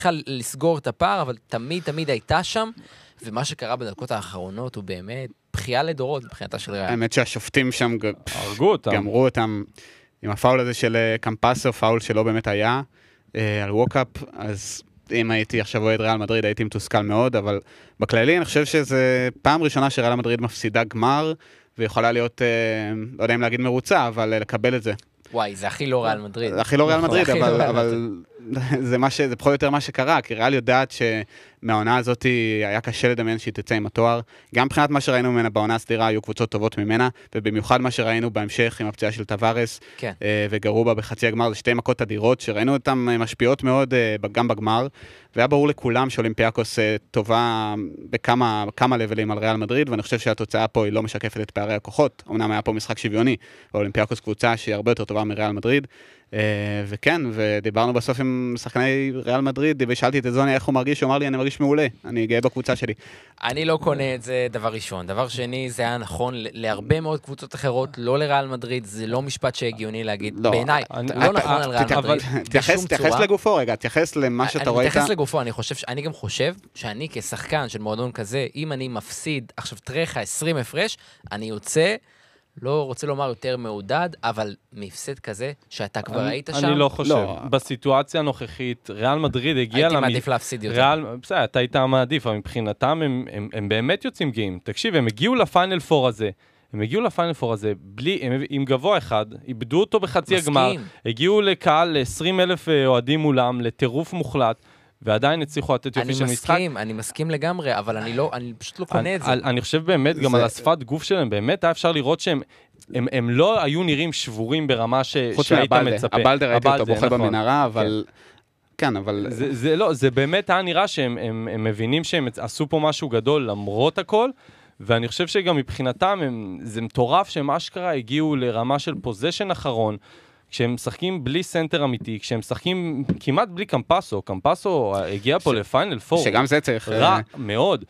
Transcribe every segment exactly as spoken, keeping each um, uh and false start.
לסגור את הפער, אבל תמיד תמיד הייתה שם, ומה שקרה בדקות האחרונות הוא באמת בחייה לדורות מבחינתה של ריאל. האמת שהשופטים שם הרגו אותם. גמרו אותם עם הפאול הזה של קמפסו, פאול שלא באמת היה, על ווקאפ, אז אם הייתי עכשיו אוהד ריאל מדריד, הייתי מתוסכל מאוד, אבל בכללי אני חושב שזה פעם ראשונה שריאל מדריד מפסידה גמר, ויכולה להיות, לא יודע אם להגיד מרוצה, אבל לקבל את זה. וואי, זה הכי לא ריאל מדריד. זה הכי לא ריאל מדריד, אבל, אבל זה, מה ש, זה פחות או יותר מה שקרה, כי ריאל יודעת שמהעונה הזאת היה קשה לדמיין שהיא תצא עם התואר. גם מבחינת מה שראינו ממנה בעונה הסדירה, היו קבוצות טובות ממנה, ובמיוחד מה שראינו בהמשך עם הפציעה של טווארס, כן. וגרובה בחצי הגמר, זה שתי מכות אדירות, שראינו אותן משפיעות מאוד גם בגמר, והיה ברור לכולם שאולימפיאקוס טובה בכמה כמה לבלים על ריאל מדריד, ואני חושב שהתוצאה פה היא לא משקפת את פערי הכוחות. אמנם היה פה משחק שוויוני, ואולימפיאקוס קבוצה שהיא הרבה יותר טובה מריאל מדריד, וכן, ודיברנו בסוף עם שחקני ריאל מדריד, ושאלתי את זוני איך הוא מרגיש, הוא אמר לי, אני מרגיש מעולה, אני גאה בקבוצה שלי. אני לא קונה את זה דבר ראשון. דבר שני, זה היה נכון להרבה מאוד קבוצות אחרות, לא לריאל מדריד, זה לא משפט שהגיוני להגיד, בעיניי, לא נכון על ריאל מדריד. תתייחס לגופו רגע, תתייחס למה שאתה רואה. אני מתייחס לגופו, אני גם חושב שאני כשחקן של מועדון כזה, אם אני מפסיד, עכשיו תראה עשרים הפרש, אני יוצא לא רוצה לומר יותר מעודד, אבל מהפסד כזה, שאתה כבר היית שם. אני לא חושב. בסיטואציה הנוכחית, ריאל מדריד הגיע... הייתי מעדיף להפסיד יותר. בסדר, אתה היית מעדיף, אבל מבחינתם הם באמת יוצאים גאים. תקשיב, הם הגיעו לפיינל פור הזה, הם הגיעו לפיינל פור הזה, עם גבוה אחד, איבדו אותו בחצי הגמר, הגיעו לקהל ל-עשרים אלף אוהדים מולם, לטירוף מוחלט, ועדיין הצליחו לתת יופי של משחק. אני מסכים, אני מסכים לגמרי, אבל אני לא, אני פשוט לא קונה את זה. אני חושב באמת, גם על השפת גוף שלהם, באמת היה אפשר לראות שהם, הם לא היו נראים שבורים ברמה שהיית מצפה. הבלדר ראיתי אותו בוכה במנהרה, אבל... כן, אבל... זה לא, זה באמת היה נראה שהם מבינים שהם עשו פה משהו גדול למרות הכל, ואני חושב שגם מבחינתם, זה מטורף שהם אשכרה הגיעו לרמה של פוזיישן אחרון, כשהם משחקים בלי סנטר אמיתי, כשהם משחקים כמעט בלי קמפסו, קמפסו הגיע פה לפיינל פור. שגם זה צריך... רע מאוד.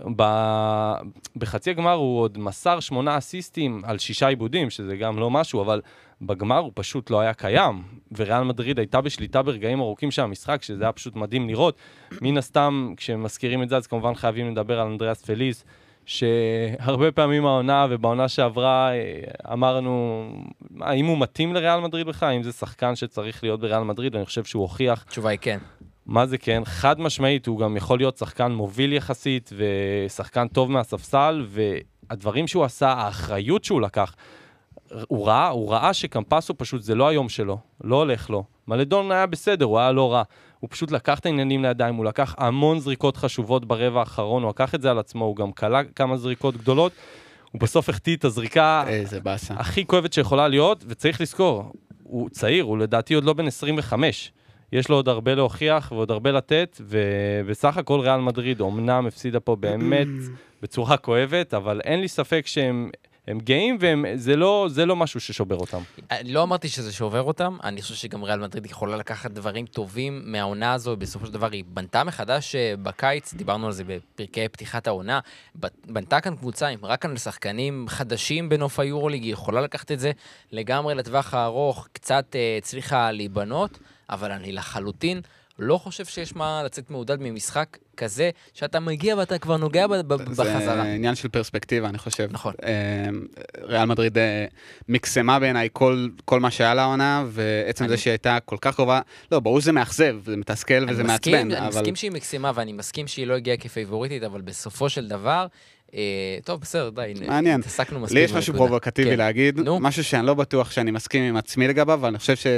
בחצי הגמר הוא עוד מסר שמונה אסיסטים על שישה עיבודים, שזה גם לא משהו, אבל בגמר הוא פשוט לא היה קיים, וריאל מדריד הייתה בשליטה ברגעים ארוכים של המשחק, שזה היה פשוט מדהים לראות. מן הסתם, כשמזכירים את זה, אז כמובן חייבים לדבר על אנדריאס פליס, שהרבה פעמים העונה ובעונה שעברה אמרנו, האם הוא מתאים לריאל מדריד בכלל? האם זה שחקן שצריך להיות בריאל מדריד? ואני חושב שהוא הוכיח. תשובה היא כן. מה זה כן? חד משמעית, הוא גם יכול להיות שחקן מוביל יחסית, ושחקן טוב מהספסל, והדברים שהוא עשה, האחריות שהוא לקח, הוא ראה, הוא ראה שקמפסו פשוט זה לא היום שלו, לא הולך לו. מלדון היה בסדר, הוא היה לא רע. הוא פשוט לקח את העניינים לידיים, הוא לקח המון זריקות חשובות ברבע האחרון, הוא לקח את זה על עצמו, הוא גם קלה כמה זריקות גדולות, הוא בסוף החטיא את הזריקה הכי כואבת שיכולה להיות, וצריך לזכור, הוא צעיר, הוא לדעתי עוד לא בן עשרים וחמש, יש לו עוד הרבה להוכיח ועוד הרבה לתת, ובסך הכל ריאל מדריד, אומנם הפסידה פה באמת בצורה כואבת, אבל אין לי ספק שהם... הם גאים, וזה לא, זה לא משהו ששובר אותם. לא אמרתי שזה שובר אותם, אני חושב שגם ריאל מדריד יכולה לקחת דברים טובים מהעונה הזו, בסופו של דבר היא בנתה מחדש בקיץ, דיברנו על זה בפרקי פתיחת העונה, בנתה כאן קבוצה עם רק כאן לשחקנים חדשים בנוף היורוליג, היא יכולה לקחת את זה לגמרי לטווח הארוך, קצת הצליחה להיבנות, אבל אני לחלוטין לא חושב שיש מה לצאת מעודד ממשחק כזה, שאתה מגיע ואתה כבר נוגע בחזרה. זה עניין של פרספקטיבה, אני חושב. נכון. ריאל מדריד מקסמה בעיניי כל, כל מה שהיה לעונה, ועצם אני... זה שהיא הייתה כל כך קרובה, לא, ברור שזה מאכזב, זה מתסכל וזה מעצבן. אני אבל... מסכים שהיא מקסמה, ואני מסכים שהיא לא הגיעה כפייבוריטית, אבל בסופו של דבר, טוב, בסדר, די, מעניין. התעסקנו מספיק. לי יש משהו פרובוקטיבי להגיד, משהו שאני לא בטוח שאני מסכים עם עצמי לגביו, אבל אני חושב ש...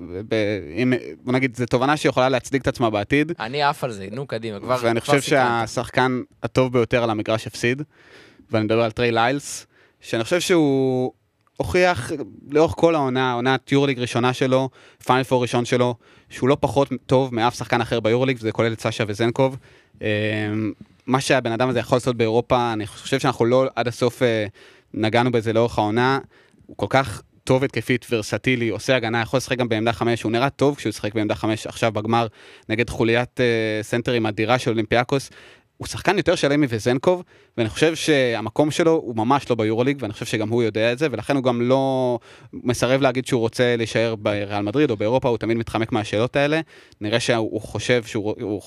בוא נגיד, זו תובנה שיכולה להצדיק את עצמה בעתיד. אני עף על זה, נו, קדימה. ואני חושב שהשחקן הטוב ביותר על המגרש הפסיד, ואני מדבר על טריי ליילס, שאני חושב שהוא הוכיח לאורך כל העונה, העונת יורוליג ראשונה שלו, פיינל פור ראשון שלו, שהוא לא פחות טוב מאף שחקן אחר ביורוליג, וזה כולל את סשה וזנקוב. מה שהבן אדם הזה יכול לעשות באירופה, אני חושב שאנחנו לא עד הסוף נגענו בזה לאורך העונה, הוא כל כך טוב התקפית, ורסטילי, עושה הגנה, יכול לשחק גם בעמדה חמש, הוא נראה טוב כשהוא שחק בעמדה חמש, עכשיו בגמר נגד חוליית סנטרים אדירה של אולימפיאקוס, הוא שחקן יותר שלמי וזנקוב, ואני חושב שהמקום שלו הוא ממש לא ביורוליג, ואני חושב שגם הוא יודע את זה, ולכן הוא גם לא מסרב להגיד שהוא רוצה להישאר בריאל מדריד או באירופה, הוא תמיד מתחמק מהשאלות האלה, נראה שהוא חושב שהוא